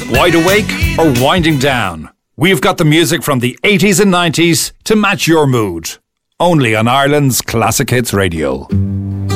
wide awake or winding down. We've got the music from the 80s and 90s to match your mood. Only on Ireland's Classic Hits Radio.